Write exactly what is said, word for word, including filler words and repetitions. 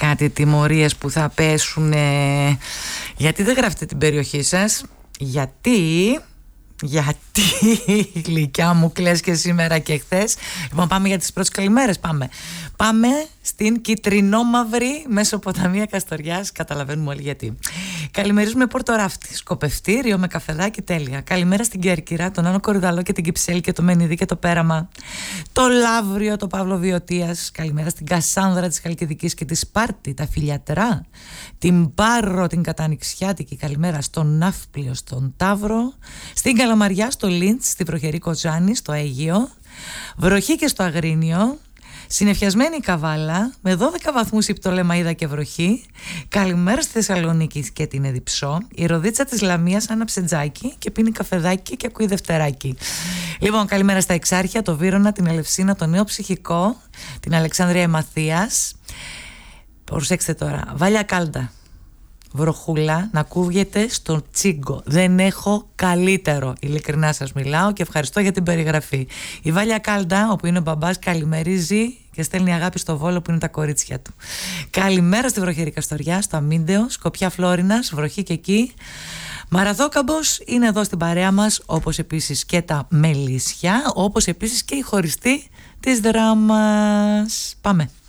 κάτι τιμωρίες που θα πέσουν. Γιατί δεν γράφετε την περιοχή σας? Γιατί... Γιατί γλυκιά μου κλαις και σήμερα και χθες. Λοιπόν, πάμε για τις πρώτες καλημέρες. Πάμε. Πάμε στην κυτρινόμαυρη Μεσοποταμία Καστοριάς. Καταλαβαίνουμε όλοι γιατί. Καλημερίζουμε Πόρτο Ράφτη, σκοπευτήριο με καφεδάκι, τέλεια. Καλημέρα στην Κέρκυρα, τον Άνω Κορυδαλό και την Κυψέλη και το Μενιδί και το Πέραμα. Το Λαύριο, το Παύλο Βιωτίας. Καλημέρα στην Κασάνδρα της Χαλκιδικής και τη Σπάρτη, τα Φιλιατρά. Την Πάρο, την Κατανοιξιάτικη. Καλημέρα στον Ναύπλιο, στον Ταύρο. Στην Καλαμαριά, στο Λίντς, στη Βροχερή Κοζάνη, στο Αίγιο. Βροχή και στο Αγρίνιο. Συννεφιασμένη η Καβάλα με δώδεκα βαθμούς Ιπτολεμαΐδα και βροχή. Καλημέρα στη Θεσσαλονίκη και την Εδιψό. Η Ροδίτσα της Λαμίας άναψε τζάκι και πίνει καφεδάκι και ακούει δευτεράκι. Λοιπόν, καλημέρα στα Εξάρχεια, το Βύρωνα, την Ελευσίνα, το Νέο Ψυχικό, την Αλεξάνδρεια Εμαθίας. Προσέξτε τώρα, Βάλια Κάλντα. Βροχούλα να ακούγεται στο τσίγκο. Δεν έχω καλύτερο. Ειλικρινά σας μιλάω και ευχαριστώ για την περιγραφή. Η Βάλια Κάλντα, όπου είναι ο μπαμπάς, καλημερίζει και στέλνει αγάπη στο Βόλο που είναι τα κορίτσια του. Καλημέρα στη Βροχερή Καστοριά, στο Αμίντεο, Σκοπιά Φλόρινας, βροχή και εκεί. Μαραδόκαμπος είναι εδώ στην παρέα μας, όπως επίσης και τα Μελίσια, όπως επίσης και η χωριστή της Δράμας. Πάμε.